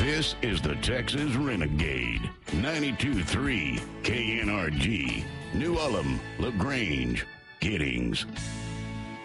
This is the Texas Renegade. 92.3 KNRG. New Ulm, LaGrange, Giddings.